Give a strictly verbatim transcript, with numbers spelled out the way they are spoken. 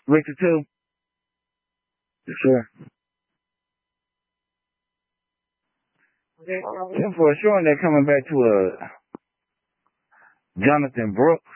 Victor two? Sure. Yeah, for sure, and they're coming back to uh, Jonathan Brooks.